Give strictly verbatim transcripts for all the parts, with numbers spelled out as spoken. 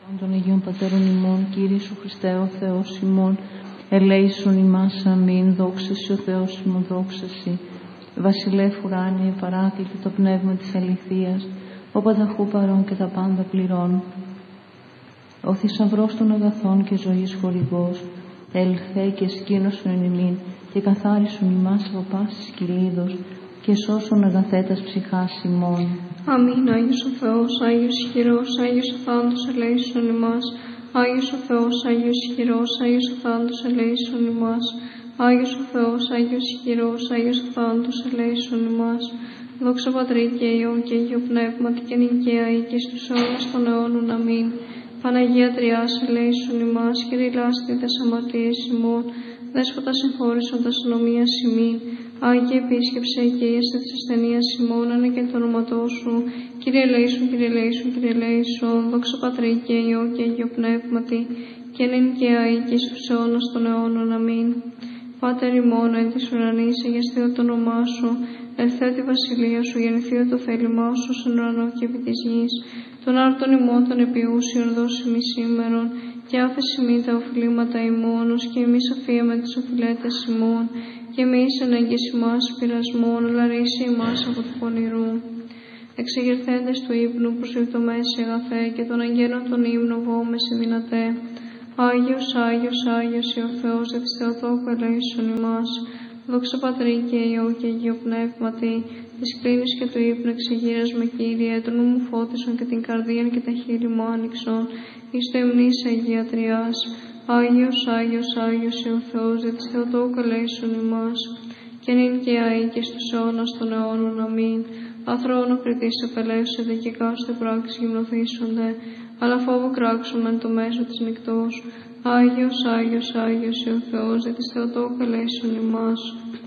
Των Αγίων Πατέρων ημών, Κύριε Σου Χριστέ, ο Θεός ημών, ελέησον ημάς, αμήν, δόξα Συ ο Θεός ημών, δόξα Συ. Βασιλεύ ουράνιε, παράκλητε το πνεύμα της αληθείας, ο πανταχού παρών και τα πάντα πληρών. Ο θησαυρός των αγαθών και ζωής χορηγός, ελθέ και σκήνωσον εν ημίν και καθάρισον ημάς από πάσης κυλίδος και σώσον αγαθέτας ψυχάς ημών. Αμήν. Άγιος ο Θεός, Άγιος ισχυρός, Άγιος ο θάνατος, ελέησον ημάς. Άγιος ο Θεός, Άγιος ισχυρός, Άγιος ο θάνατος, ελέησον ημάς. Άγιος ο Θεός, Άγιος ισχυρός, Άγιος ο θάνατος, ελέησον ημάς. Δόξα Πατρί και Υιό και Αγίου Πνεύματι και νικαία ή και στους αιώνας των αιώνων. Αμήν. Παναγία Τριάς, ελέησον ημάς. Κύριε λάστη τες αμαρτίες ημών, Δέσποτα συγχώρησον τας ανομίας ημίν. Άγιε επίσκεψε και ίεστε της ασθενείας ημών, άνε και το όνοματό Σου. Κύριε ελέησον, Κύριε ελέησον, Κύριε ελέησον. Δόξα Πατρί και Υιό και Αγίου Πνεύματι, και νυν και αεί και στους αιώνας των αιώνων. Αμήν. Πάτερ ημών εν της ουρανής, αγιαστειο το όνομά Σου, ελθέ τη βασιλεία Σου, γεννηθειο το θέλημά Σου, στον ουρανό και επί της γης. Τον άρτον ημών των επιούσιων δώσει ημί σήμερον, και άφεση μη τα οφειλήματα ημών, ως και εμείς αφίαμε τις οφειλέτες ημών, και εμείς ενέγγες ημάς πειρασμών, αλλά ρίσε ημάς από του πονηρού. Εξεγερθέντες του ύπνου προσβλητωμέσαι αγαθέ, και των αγγέλων των ύμνων βόμεσαι δυνατέ. Άγιος, Άγιος, Άγιος, ή ο Θεός, δι' της Θεοτόκου ελέησον ημάς. Δόξα Πατρί και Υιό και Αγίου Πνεύματι, της κλίνης και του ύπνου εξεγείρας με Κύριε, το νου μου φώτισον και την καρδίαν και τα χείλη μου άνοιξον, εις το υμνής Αγία Τριάς. Άγιος, Άγιος, Άγιος, ή ο Θεός, δι' της Θεοτόκου ελέησον ημάς. Και νυν και αεί και στους αιώνας των αιώνων. Αμήν. Αθρόνο κριτής επελεύσετε και κάστο πράξεις γυμνοθήσονται, αλλά φόβο κράξουμε εν το μέσο της νυκτός. Άγιος, Άγιος, Άγιος, ή ο Θεός, δι' της Θεοτόκου ελέησον ημάς.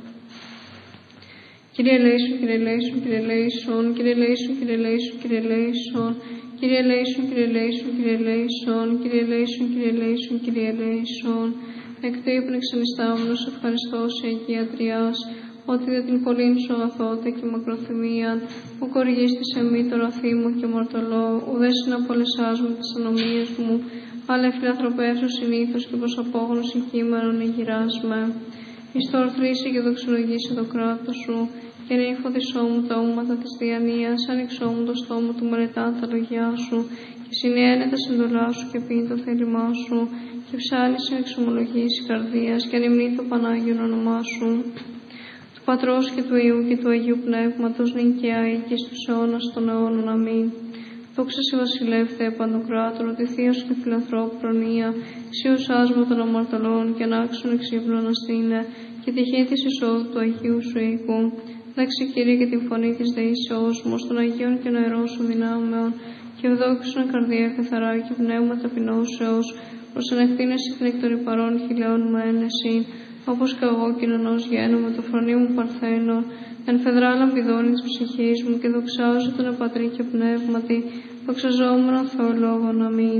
Κύριε ελέησον, Κύριε ελέησον, Κύριε ελέησον, Κύριε ελέησον, Κύριε ελέησον, Κύριε ελέησον, Κύριε ελέησον, Κύριε ελέησον, Κύριε ελέησον, Κύριε ελέησον, Κύριε ελέησον, Κύριε ελέησον. Εκ του ύπνου εξανιστάμενος ευχαριστώ σε Αγία Τριάς, ότι για την πολλήν σου αγαθότητα και μακροθυμίαν, που κοργίστης εμεί το ραθή μου και μαρτωλό, ουδέ συναπολεσάς μου τις ανομίες μου, αλλά εφιλανθρωπεύσου συνήθως και προς απόγνωση κείμενον εγειράς με. Εις το ορθρήσει και δοξολογήσει το κράτος σου, και να υφωτισώ μου τα ούματα της διανοίας, άνοιξώ μου το στόμα του μελετά τα λόγια σου, και συνιένε τα συντολά σου και πει το θέλημά σου, και ψάλισε εξομολογήσει καρδίας, και ανυμνεί το Πανάγιον όνομά σου. Του Πατρός και του Υιού και του Αγίου Πνεύματος, νυν και αεί και στους αιώνας των αιώνων. Αμήν. Δόξα Συ βασιλεύ Θεέ Παντοκράτορο, τη θείος και φιλανθρώπου προνοία, Συ άσμα των αμαρτωλών και ανάξουν εξύπνων αστήνε, και τυχή της εισόδου του Αγίου Σου οίκου. Δέξε Κύριε και τη φωνή της δεήσεώς μου, των Αγίων και νοερών Σου δυνάμεων, και ευδόξουν καρδία καθαρά και πνεύμα ταπεινώσεως, προς ενεκτείνεση την εκ των υπαρών χιλιών μου ένεση, όπως και εγώ κοινωνός γένομαι το φρονί μου παρθένων, εν φεδρά λαμπιδώνει της ψυχής μου, και δοξάζω τον Πατρί και Πνεύματι, δοξαζόμενον Θεολόγων. Αμήν.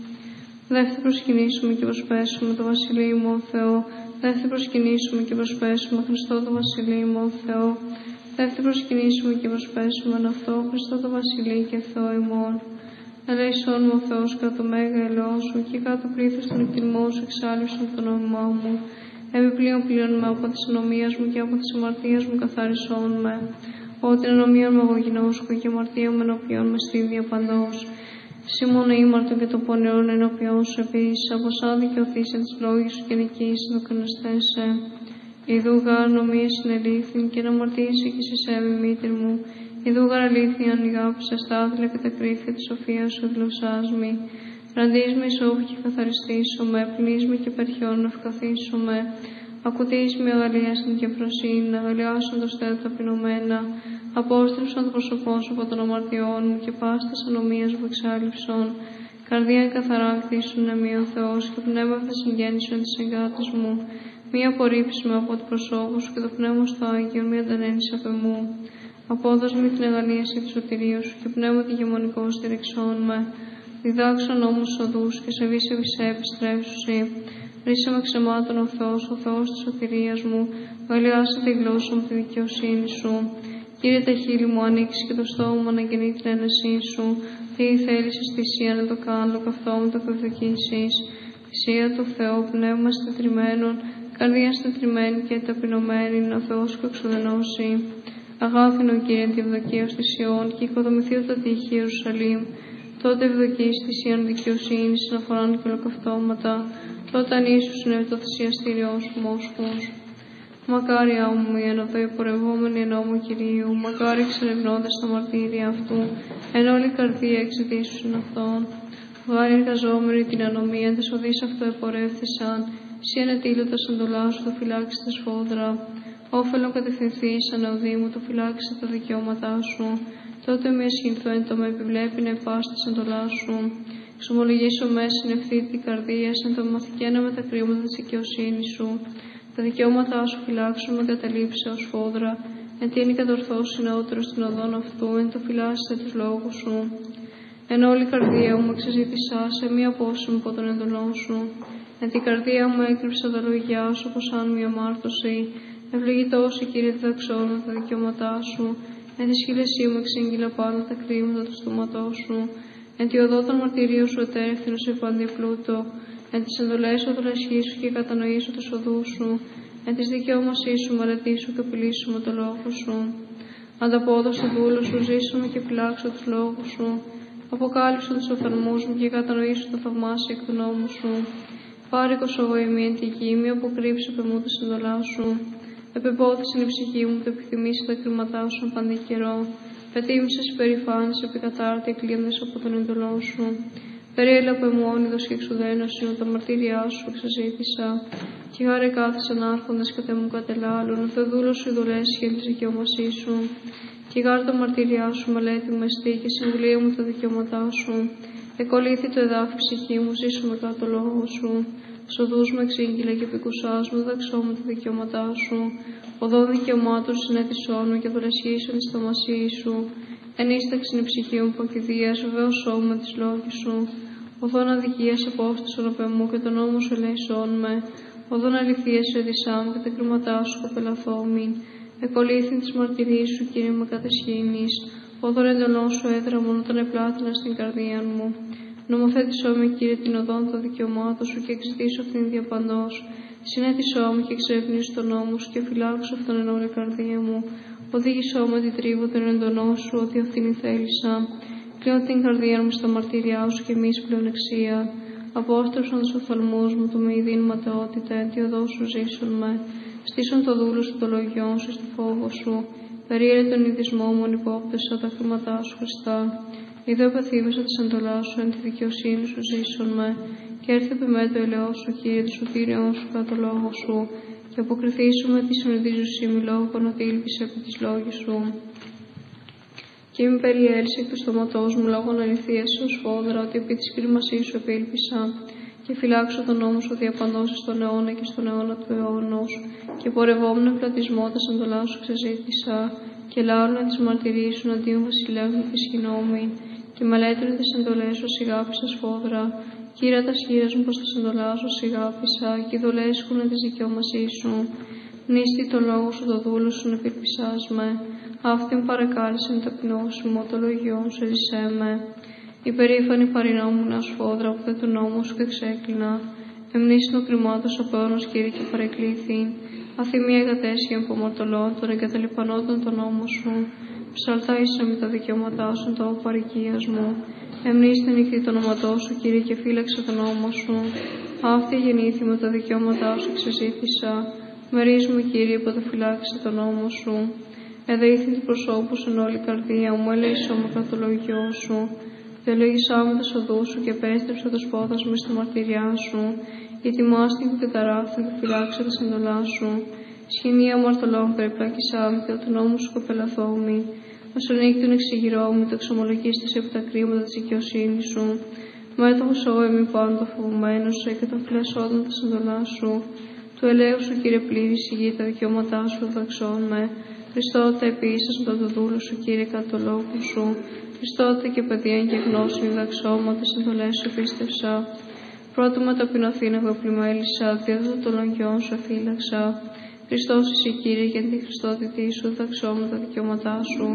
Δεύτε προσκυνήσουμε και προσπέσουμε το Βασιλείο μου, ο Θεό. Δεύτε προσκυνήσουμε και προσπέσουμε Χριστό το Βασιλείο μου, ο Θεό. Δεύτε προσκυνήσουμε και προσπέσουμε εν αυτό Χριστό το Βασιλείο και Θεό ημών. Ελέησόν μου ο Θεός κατά το μέγα ελαιό Σου, και κάτω πλήθος των εκτιμών Σου εξάλληψον το νόμιμά μου. Επιπλέον πλέον με από της ανομίας μου και από της αμαρτίας μου καθάρισόν με. Ότι την ανομία μου εγώ γινώσκω και αμαρτία μου ενώπιον με στήδια παντός. Σίμων ήμαρτον και το πονηρόν ενώπιον Σου επίσης, από σαν δικαιωθείς εν της λόγης Σου και νικήσεις το κανεστέσαι. Ιδού γάρ νομία συνελήφθην και να αμαρτήσει και σε σέβη μήτηρ μου. Ιδού γάρ αλήθειαν ηγάπησα στα άθλια και τα κρύφια της σοφίας Σου γλωσσάς μη. Ραντείς με ισόφου και καθαριστήσω με, πνείς με και περχιών να ευκαθήσω με. Ακουτείς με αγαλίασαν και προσύνη, αγαλιάσαν το στέλ ταπεινωμένα. Απόστρεψαν το πρόσωπό Σου από των αμαρτιών μου και πάστας ανομίας μου εξάλληψον. Καρδία καθαρά κτίσουν εμεί ο Θεός και πνεύμα θα συγγέννησον της εγκάτης μου. Μη απορρίψεις με από το προσώπο Σου και το πνεύμα στο Άγιο, μη αντανένεις απ' εμού. Απόδος με την αγαλίαση του σωτηρίου Σου και πνεύμα τη γεμονικό στηριξών με. Διδάξαν όμως οδούς και σε βίσε βισέ επιστρέψουσι. Ρίσε με ξεμάτων ο Θεός, ο Θεός της σωτηρίας μου, αγαλιάσε τη γλώσσα μου τη δικαιοσύνη Σου. Κύριε, τα χείλη μου ανοίξει και το στόμα μου αναγεννεί την ένεσή Σου. Τι θέλησες θυσία να το κάνω, καθόμουν το ευδοκίσεις. Θυσία του Θεού, πνεύμα στετριμμένων, καρδία στετριμμένη και ταπεινωμένη, ο Θεός σου εξοδενώσει. Αγάθινο Κύριε τη ευδοκία θυσιών και οικοδομηθεί το τύχη Ιερουσαλήμ. Τότε ευδοκείς θυσίαν δικαιοσύνης, αναφοράν και ολοκαυτώματα. Τότε αν ίσως είναι το θυσιαστήριό σου μόσχος. Μακάρια μου οι αναδοϋπορευόμενοι εν νόμου Κυρίου, μακάρι εξερευνώντας τα μαρτύρια αυτού, εν όλη η καρδία εξαιτήσουσιν αυτών. Γάρι εργαζόμενοι την ανομία, τες οδείς αυτό επορεύθησαν, σύ ανετήλωτας εντολά σου το φυλάξει τα σφόδρα. Όφελον κατευθυνθείς αναοδή μου, το φυλάξει τα δικαιώματά σου. Τότε μη ασχυνθώ εν το με επιβλέπει να υπάστης εντολά σου. Εξομολογήσω μέσα στην ευθύνη την καρδία, εν το μαθηκένα με τα κρίματα της δικαιοσύνης σου. Τα δικαιώματά σου φυλάξουν με καταλήψει ως φόδρα, εν τι είναι κατορθώσει νεότερο στην οδόν αυτού, εν το φυλάσσετε τους λόγους σου. Εν όλη η καρδία μου εξεζήτησά σε μία απόσυμη από τον εντολό σου. Εν την καρδία μου έκρυψα τα λόγια σου, όπως αν μία μάρτωση. Ευλογητός η Κύριε διδαξώνω τα δικαιώματά σου. Εν τη σχήλεσή μου εξήγηλα πάνω τα κρίματα του στόματός σου. Εν τη οδό των μαρτυρίων σου ετέρευθυνο σε παντή πλούτο. Εν τις εντολές οδολασχής σου και κατανοήσω τους οδούς σου. Εν τις δικαιώμασής σου μελετήσω και απειλήσω με το λόγο σου. Ανταπόδοσε δούλο σου, ζήσαμε και φυλάξω τους λόγους σου. Αποκάλυψω τους οφθαλμούς μου και κατανοήσω το θαυμάσια εκ του νόμου σου. Πάρικος εγώ ημί εν τη γη, μη αποκρύψω επ' εμού της εντολάς σου. Επεπόθησε η ψυχή μου, το επιθυμήσει τα κρίματά σου εν παντή καιρό. Πετύμησε υπερηφάνηση επικατάρτη, εκλείοντες από τον εντολό σου. Περιέλαβε μου όνειδος και εξουδένωση, τα μαρτύριά σου εξαζήτησα. Και χάρη κάθισαν άρχοντες κατά μου κατελάλουν, ο Θεοδούλος σου ειδωλές και τη δικαιώμασή σου. Και γάρ τα μαρτύριά σου μελέτη μου εστί και συμβουλία μου τα δικαιώματά σου. Εκολύθη το εδάφη ψυχή μου, ζήσουμε κάτω λόγο σου. Σοδούς με εξήγηλα και επικουσάς μου, διδαξώ με τα δικαιώματά σου. Οδόν δικαιωμάτων συνέτησών μου και δολεσχήσεων τη θαυμασίη σου. Ενίσταξην η ψυχή μου πακηδίας, βεβαίωσό με τις λόγους σου. Οδόν αδικίας απόστασον απ' εμού και τον νόμο σου ελέησόν με. Οδόν αληθείας σου εδισάμ και τα κρίματά σου κοπελαθόμην. Εκολύθην της μαρτυρίας σου, Κύριε, με κατεσχήνης. Οδόν εντολών σου έδραμον όταν επλάτηνα στην καρδία μου. Νομοθέτησό με, Κύριε, την οδόν των δικαιωμάτων σου και εξητήσω αυτήν διαπαντός. Συνέτησό με και εξερευνήσω τον νόμο σου και φυλάξω αυτόν εν όλη καρδία μου. Οδήγησό με την τρίβο των εντονών σου, ότι αυτήν η θέλησα. Κλείω την καρδία μου στα μαρτύριά σου και εμείς πλεονεξία. Απόστρεψαν τους οφθαλμούς μου, το με ειδήν ματαιότητα, εν τη οδό σου ζήσουν με. Στήσουν το δούλο σου το λογιόν σου στη φόβο σου. Περίελε τον ειδισμό μου, ανυπόπτεσα τα χρήματά σου Χριστά. Είδω επαθήμησα τη εντολά σου, εν τη δικαιοσύνη σου ζήσουν με. Και έρθει επί με το ελαιό σου, Κύριε, το σωτήριό σου κάτω λόγο σου. Και αποκριθήσουμε τη συνειδίζουσή μη λόγων ότι ήλπισε από τις λόγες σου. Και μη περιέλυσε εκ του στόματός μου λόγων αληθείας σου σφόδρα, ότι επί της κρίμασής σου επήλπισα. Και φυλάξω τον νόμο σου διαπαντώσεις στον αιώνα και στον αιώνα του αιώνος. Και πορευόμουν πλατισμό τα εντολά σου ξεζήτησα. Και λάωνα τις μαρτυρίες σου αντίον βασιλέων και σχηνόμοι. Και μελέτρινε τις εντολές σου σιγάπησα σφόδρα. Κύρα τα σχήρας μου προς τα εντολά σου σιγάπησα. Και δολέσχουνε τις δικαιώμασή σου. Νίστη το λόγο σου το δούλο σου να επιρπισάς με. Αυτήν παρακάλεσε με ταπεινώσιμο το λογιόν σου εζησέ με. Υπερήφανη παρεινόμουν ασφόδρα που δεν του νόμου σου και ξέκλεινα. Εμνήσινο κρυμάτος από αιώνος, Κύριε, και παρεκκλήθη. Αθυμία εγκατέσχει από μορτολών των εγκαταλειπανόντων τον νόμο σου. Ψαλτάισα με τα δικαιώματά σου το παροικίας μου. Εμνήστε νυχτή το όνοματό σου, Κύριε, και φύλαξε τον νόμο σου. Αυτή γεννήθη με τα δικαιώματά σου εξεζήτησα. Μερίζουμε, Κύριε, που δεν φυλάξε τον νόμο σου. Εδεήθη την προσώπου σου εν όλη η καρδία μου, ελέησό με καθ' το λογιό σου. Διαλογισά με τα οδού σου και επέστρεψα το σπόδας μου στη μαρτυριά σου. Ετοιμάστην και ταράχθην και φυλάξα τα εντολά σου. Σχοινία μαρτωλών περιπλάκησά με και του νόμου σου κοπελαθόμη. Ασονύκτην εξηγηρώ μου, το εξομολογίστησε από τα κρίματα τη δικαιοσύνη σου. Μέτοχο εγώ εμεί πάντα φοβουμένο και των φυλασσόντων τα εντολά σου. Του ελέου σου, Κύριε, πλήρη η γη, τα δικαιώματά σου δαξών με. Χριστότε επίσης με το δούλο σου, Κύριε, κατά το λόγο σου. Χριστότε και παιδεία και γνώση διδαξώματες εντολές σου πίστευσα. Πρώτο με ταπεινωθήν εγώ πλημέλησα, διότι το λόγιόν σου εφύλαξα. Χριστός εσύ, Κύριε, για την Χριστότητή σου διδαξώ με τα δικαιώματά σου.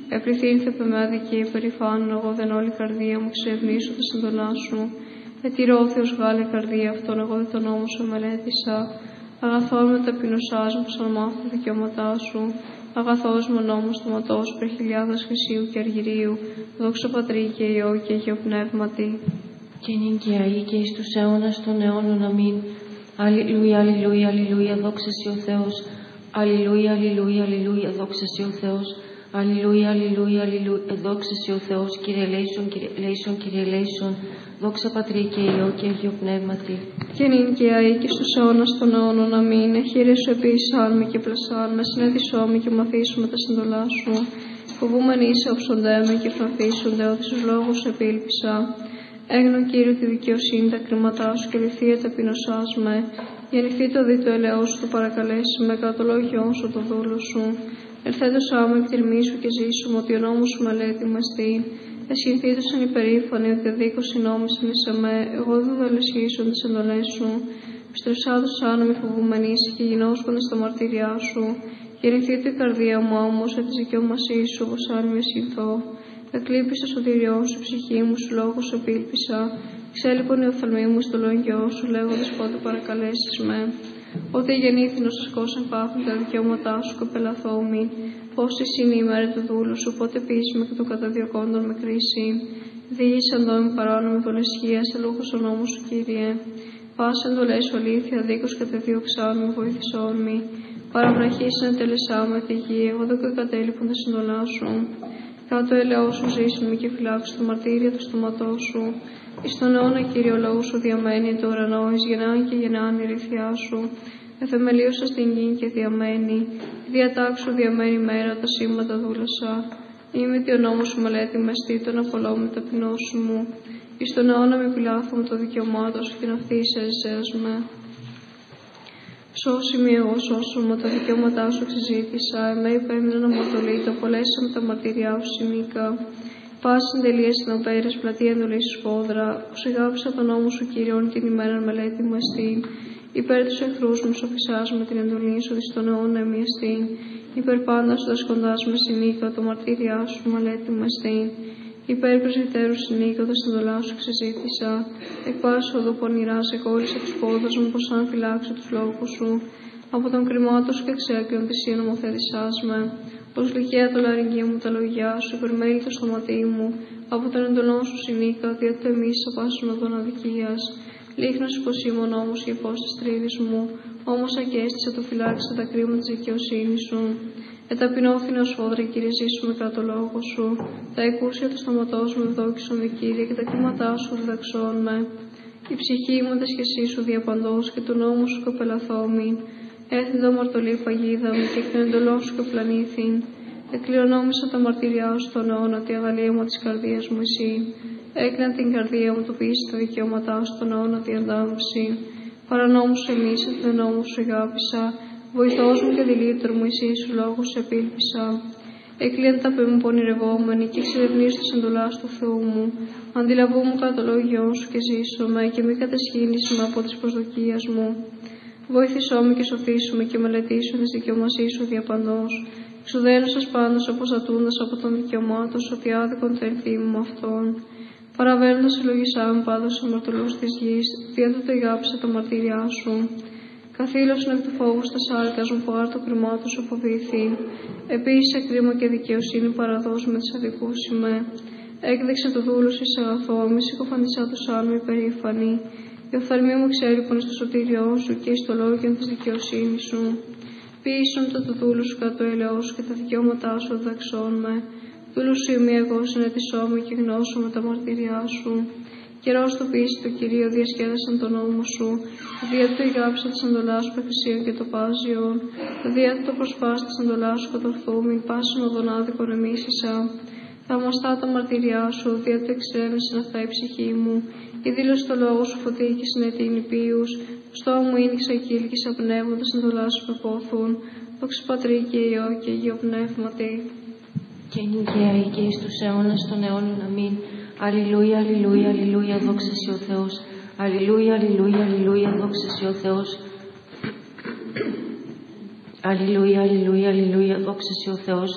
Επληθύνθε πεμέδη και υπερηφάνων, εγώ δεν όλη η καρδία μου ξευνήσω τα συντολά σου. Ετηρώθεως Γάλλη καρδία αυτόν, εγώ δεν τον νόμο σου μελέτησα. Αγαθόν με ταπεινωσάς μου, σαν μάθω τα δικαιώματά σου. Αγαθός μου νόμος τοματός, περ χιλιάδας χρυσίου και αργυρίου. Δόξα Πατρί και Υιό και Αγίο Πνεύματι. Και νυν και αεί και εις τους αιώνας των αιώνων. Αμήν. Αλληλούια, αλληλούια, αλληλούια, δόξα σοι ο Θεός. Αλληλούια, αλληλούια, αλληλούια, δόξα σοι ο Θεός. Αλληλούια, αλληλούια, αλληλούια, δόξα σοι ο Θεός. Κύριε ελέησον, Κύριε ελέησον, Κύριε ελέησον. Δόξα Πατρί και Υιό και Αγίο Πνεύματι. Και νυν και αεί και στους αιώνας των αιώνων. Αμήν. Εχείρε σου επίσαν με και πλασάν με, συνέδισόμαι και μαθήσουμε τα συντολά σου. Φοβούμενοι σε οψοντέμε και φραφίσονται, ότι στους λόγους επίλπισα. Έγνω Κύριε τη δικαιοσύνη τα κρίματά σου και λυθία ταπεινωσάς με. Γεννηθεί το δι το ελαιό σου, το παρακαλέσει με, κατά το λόγιόν σου το δούλο σου. Ερθέντος άμαι εκτιρμήσου και ζήσουμε, ότι ο νόμος σου μελέτη μου εστίν. Εσχυνθήτωσαν υπερήφανοι, ότι αδίκως οι νόμοι είναι σε με, εγώ δεν θα λεσχίσουν τις εντολές σου. Στρεσάδος άνομοι φοβουμενείς και γινώσκονται στα μαρτυριά σου. Γεννηθεί η καρδία μου όμως, σε της δικαιωμασίας σου, όπως αν με συνθώ. Εκλείπησε σωτηριό σου, ψυχή μου, σου λόγω σου επίλπισα. Ξέλιπον οι οφθαλμοί μου στο λόγιό σου, λέγοντας πότε παρακαλέσεις με. Ότι γεννήθην ως ασκός εμπάθουν τα δικαιώματά σου, κοπελαθόμη. Πόσες είναι η μέρα του δούλου σου, πότε πείσουμε και του καταδιωκόντων με κρίση. Διήσαν δόμη παράνομη βολεσχία, σε λόγος ο νόμος σου, Κύριε. Πάσα εντολές σου αλήθεια, δίκως κατεδίωξάν με, βοήθησόν μη. Παραβραχήσαν τελεσά με τη γη, εγώ δεν κατέλειπον τα συντολά σου. Κάτω ελαιό σου ζήσιμη και φυλάξου το μαρτύρια του στόματός σου. Εις τον αιώνα, Κύριε, ο λόγος σου διαμένει το ουρανό, εις γεννάν και γεννάν η ρηθιά σου. Εθεμελίωσα στην γη και διαμένει. Διατάξου διαμένει μέρα, τα σήματα δούλασα. Είμαι τι ο νόμος σου μελέτη με στή, τον απολώ με ταπεινώσου μου. Εις τον αιώνα με πειλάθω με το δικαιωμάτο σου, την αυτή εισέζεσες με. Σώσι με εγώ, σώσου με τα δικαιώματά σου εξεζήτησα. Εμέ υπέμειναν αμαρτωλή, το απολέσα με τα μαρτυριά σου συνήκα. Πάσιν τελείες στην οπέρες, πλατεία εντολή σου σφόδρα. Που σιγάψα τον νόμο σου, Κύριον, την ημέρα μελέτη μου εστίν. Υπέρ τους εχθρούς μου σοφισάς με την εντολή σου, δις τον αιώνα εμεί εστίν. Υπέρ πάντα σου δασκοντάς με συνήκα, το μαρτύριά σου μελέτη μου εστίν. Υπέρ πρεσβυτέρου συνήκα, τα συντολά σου ξεζήτησα. Εκ πάσου οδό πονηρά, σε κόλλησα τους πόδους μου, πως αν φυλάξω τους λόγους σου. Από τον κρυμάτο σου και εξέκλειον τη σύνο νομοθέτησάς με. Ως λυκαία το λαρυγγί μου τα λογιά σου, υπερμέλει το στοματί μου. Από τον εντολόν σου συνήκα, διότι το εμείς απάσουν οδόν αδικίας. Λίχνος πως ήμουν όμως και φως της τρίβης μου, όμως ακέστησα το φυλάξα τα κρίμα της δικαιοσύνης σου. Εταπεινώθηνε ως φόδρα, Κύριε, ζήσουμε κατά το λόγο σου. Τα εκούσια του στοματός μου ευδόκησον με, Κύριε, και τα κύματά σου διδαξών με. Η ψυχή μου τα σχεσί σου διαπαντός και του νόμου σου κοπελαθόμην. Έθνητο αμαρτωλή παγίδα μου και εκ των εντολών σου κοπλανήθην. Εκληρονόμησα τα μαρτυριά σου στον αιώνα, τη αγαλίαμα της καρδίας μου εσύ. Έκνα την καρδία μου το πείσει τα δικαιώματά σου στον αιώνα διαντάμψη. Παρανόμου εμείς, εν νόμου σου αγάπησα. Βοηθός μου και δηλήτωρ μου, εσύ σου λόγος επίλπισα. Εκλείαν τα πέ μου πονηρευόμενοι και εξερευνήσω τις εντολάς του Θεού μου. Αντιλαβού μου κατά το λόγιό σου και ζήσομαι και μη κατεσχύνεις με από τις προσδοκίες μου. Βοήθησό με και σωθήσου με και μελετήσου τις δικαιωμασίες σου διαπαντός. Ξουδένωσας πάντως αποστατούντας από τον δικαιωμάτων σου, ότι άδικον τελθεί μου με αυτόν. Παραβαίνοντας συλλογισά με πάντως αμαρτωλούς της γης, δια τούτο αγάπησα τα μαρτύριά σου. Καθήλωσον εκ του φόβου στα σάρκας μου, που άρτο κρυμάτων σου φοβήθη. Επίσης κρίμα και δικαιοσύνη παραδώσου με τις αδικούς ημέ. Έκδεξε το δούλο σου εις αγαθό, μη συκοφαντισά τους άνομοι περήφανοι. Οι οφθαλμοί μου εξέλιπον στο σωτήριό σου και εις το λόγιο της δικαιοσύνης σου. Ποιήσουν το του δούλου σου κατά το έλεος σου και τα δικαιώματά σου διδαξών με. Δούλου σου ημί εγώ συνετισώ με και γνώσω με τα μαρτυριά σου. Καιρός το ποιήσει το Κυρίο διασκέδασαν τον νόμο σου. Δια του ηγάψα της εντολάς σου πεχυσίων και το πάζιον. Δια του το προσπάς της εντολάς σου κατορθούμην, πάσουν οδον άδικον εμίσησα. Θαυμαστά τα μαρτυριά σου, δια του εξερεύνησαν αυτά η ψυχή μου. Η δήλωση το λόγο σου φωτίκη συνετείνει ποιούς. Στο μου ήνιξα και ήλκησα πνεύματα εντολάς σου πεπόθουν. Δόξα Πατρί και Υιό και Αγίο Πνεύματι. Και νικαία και εις τους αιώνας των αιώνων. Αμήν. Αλληλούια, αλληλούια, αλληλούια, δόξα σοι ο Θεός. Αλληλούια, αλληλούια, αλληλούια, δόξα σοι ο Θεός. Αλληλούια, αλληλούια, αλληλούια, δόξα σοι ο Θεός.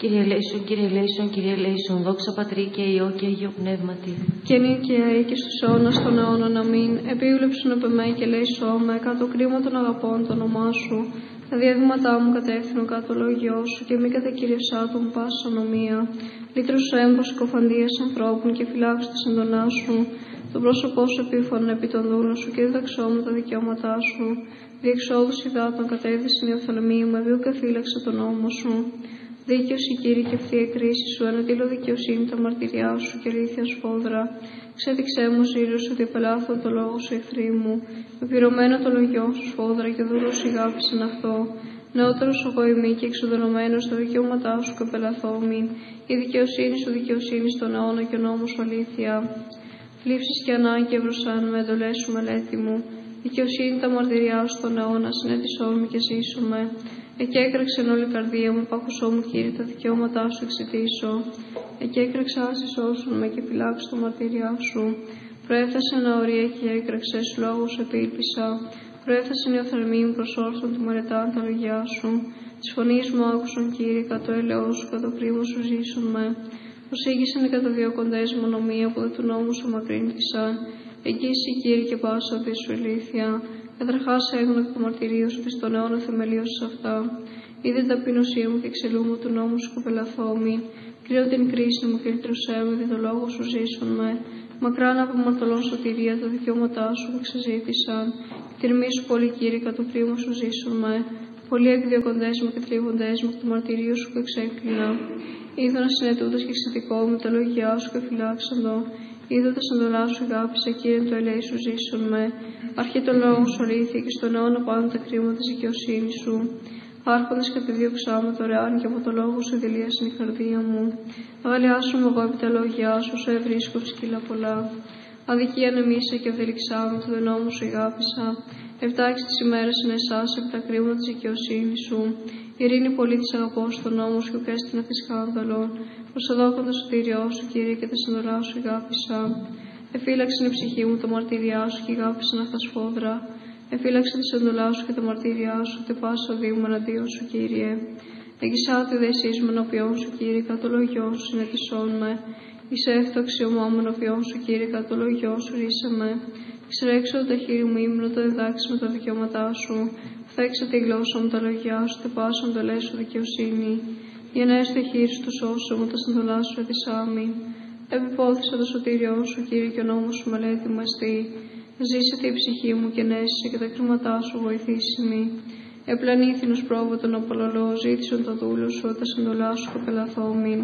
Κύριε ελέησον, Κύριε ελέησον, Κύριε ελέησον, δόξα Πατρί και Υιό και Αγίο Πνεύματι. Και νυν και αεί και στους αιώνας των αιώνων, αμήν. Επίβλεψον επ' εμέ και ελέησόν με, κάτω κρίμα των αγαπών το όνομά σου. Τα διαδήματά μου κατεύθυνον κάτω λόγιό σου και μη κατακύριευσά τον πάσα νομία. Λύτρωσου έμπος συκοφαντίας ανθρώπων και φυλάξου τα εντονά σου. Το πρόσωπό σου επίφωνο επί των δούλων σου και διδαξόμουν τα δικαιώματά σου. Διεξόδους υδάτων κατέδυσιν η οφθαλμή μου, ευίου και φύλαξε τον νόμο σου. Δίκαιος η Κύριε και ευθεία κρίση σου, ανατείλω δικαιοσύνη τα μαρτυριά σου και αλήθεια σφόδρα. Ξέδειξέ μου ζήλιο σου, ότι επελάθω το λόγο σου εχθροί μου. Επιρωμένο το λογιό σου σφόδρα και δούλο σου αγάπησεν αυτό. Νεότερος εγώ ημί και εξοδονωμένος τα δικαιώματά σου και επελαθόμη. Η δικαιοσύνη σου δικαιοσύνη στον αιώνα και ο νόμος σου αλήθεια. Θλίψεις και ανάγκη ευρωσάν με εντολές σου μελέτη μου. Δικαιοσύνη τα μαρτυριά σου στον αιώνα συνέτησόν μου και ζήσουμε. Εκέκραξεν όλη η καρδία μου, πάκουσό μου Κύριε, τα δικαιώματά σου εξητήσω. Εκέκραξα, σώσον με και φυλάξω το μαρτυριά σου. Προέφθασε ένα ορία και έκραξε, λόγου σου επίλπισα. Προέφθασε η οφθαλμή μου προς όρθον του μαρετάν τα λογιά σου. Τη φωνή μου άκουσον Κύριε, κατ' το έλεό σου, κατ' το κρίμα σου ζήσον με. Προσήγησαν κατά δύο κοντές μονομία που δεν του νόμου σου μακρύνθησαν. Εγγύηση Κύριε και πάσα τη σου ηλίθεια. Καταρχά έγνω το μαρτυρίο σου, τη στον αιώνα θεμελίωσε αυτά. Είδε την ταπείνωσή μου και εξελούμαι του νόμου σου κοπελαθόμη. Κρύω την κρίση μου και λυτρωσέ με, δι' το λόγο σου ζήσον με. Μακράν από μαρτωλών σωτηρία τα δικαιώματά σου που εξεζήτησαν. Τιρμή σου πολύ Κύριε, κατ' το κρίμα σου ζήσον με. Πολλοί εκδιωκοντές μου και θλίβοντές μου, το μαρτυρίο σου που εξέκλεινα. Είδω να συνετούτας και εξαιτικό μου τα λόγια σου και φυλάξαντο. Είδω τα σαντολά σου αγάπησα, Κύριε, το ελέη σου ζήσον με. Αρχή το λόγο σου αλήθεια και στον αιώνα πάνω τα κρίματα της δικαιοσύνης σου. Άρχοντας κατεδίωξά με δωρεάν και από το λόγο σου δηλίασαν η καρδία μου. Αγαλιάσου μου εγώ επί τα λόγια σου, σου ευρίσκω σκύλα πολλά. Αδικία ανεμίσα και ευδελιξά με το δενό μου σου αγάπησα. Εφτάξει τις ημέρες εν εσάς επί τα κρίματα της δικαιοσύνης σου. Ειρήνη πολύ της αγαπώ στον νόμο σου και ουκέστηνα τη σκάνδαλον. Προσαδόκον το σωτήριό σου, Κύριε, και τα συνδολά σου αγάπησα. Εφύλαξεν η ψυχή μου το μαρτυριά σου και αγάπησαν αυτά σφόδρα. Εφύλαξε τη εντολά σου και τα μαρτύρια σου, ότι πάσα οδήγουμε εναντίον σου, Κύριε. Εγγισά τη δεσίς με ενώπιον σου, Κύριε, κατ' το λογιό σου συνετισόν με. Εισέφτω αξιωμό με ενώπιον σου, Κύριε, κατ' το λογιό σου ρίσε με. Ξερέξω τα χείλη μου ύμνο, το διδάξει με τα δικαιώματά σου. Φέξε τη γλώσσα μου τα λογιά σου, τε πάσον το λες σου δικαιοσύνη. Για να έστω χείρι σου το σώσο μου, τα συνδολά σου εδισάμι. Επιπόθησα το σωτήριό σου, Κύριε, και ο νόμος σου μελέτη μου εστί. Ζήσετε η ψυχή μου και νέσησε και τα κρίματά σου βοηθήσιμη. Επλανήθηνος πρόβατον απολολό, ζήτησον το δούλο σου, τα συντολά σου κοπελαθόμην.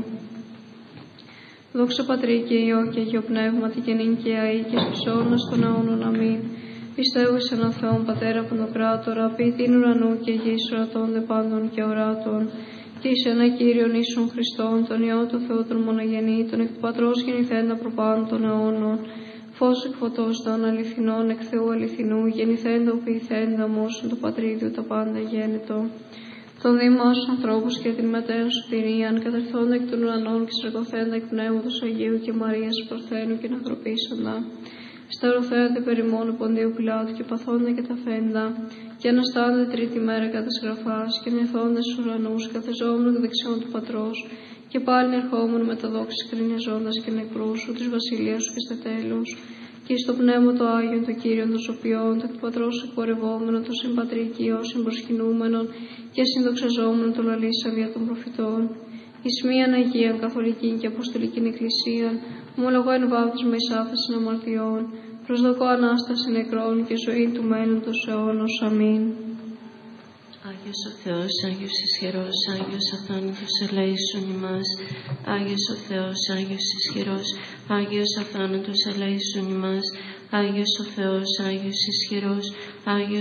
Δόξα Πατρί και Υιό και Αγίο Πνεύματι και νυν και αεί και στους αιώνας των αιώνων, αμήν. Πιστεύω εις έναν Θεόν Πατέρα Παντοκράτορα, ποιητήν ουρανού και γης ορατώνται πάντων και οράτων. Και εις ένα Κύριον ίσον Χριστόν, τον Υιό του Θεού τον μονογενή, τον εκ του Πατρός γεννηθέντα προπάντων των αιώνων. Φως εκ φωτός των αληθινών, εκ Θεού αληθινού, γεννηθέντα οποιηθέντα μόσον το Πατρίδιου τα πάντα γέννητο. Τον Δήμα στους ανθρώπους και την μετέρα σωτηρίαν, κατερθόντα εκ των ουρανών και σαρκωθέντα εκ πνεύματος Αγίου και Μαρίας Παρθένου και ανθρωπίσαντα. Σταυρωθέντε περί μόνο Ποντίου Πιλάτου και παθόντα και ταφέντα, και αναστάντε τρίτη μέρα κατά σγραφάς, και νιωθόντα στους ουρανούς, καθεζόμενο εκ δεξιών του Πατρός, και πάλιν ερχόμενο με τα δόξη κρινιαζώντας και νεκρούς σου, της βασιλείας σου και στα τέλους, και στο πνεύμα το Άγιον, το Κύριον των Σωπιών, το εκ του Πατρός εκπορευόμενο, το συμπατρικείο, συμπροσκυνούμενον και συνδοξαζόμενο το λαλήσαν δια των προφητών. Εις μίαν Αγίαν Καθολικήν και Αποστολικήν Εκκλησίαν, ομολογώ εν βάπτισμα εις άφεσιν αμαρτιών, προσδοκώ Ανάσταση νεκρών και ζωή του μέλλοντος αιώνος. Αμήν. Άγιος ο Θεός, Άγιος ισχυρός, Άγιος αθάνατος ελέησον ημάς. Άγιος ο Θεός, Άγιος ισχυρός, Άγιος αθάνατος ελέησον ημάς. Άγιος ο Θεός, Άγιος ισχυρός, Άγιος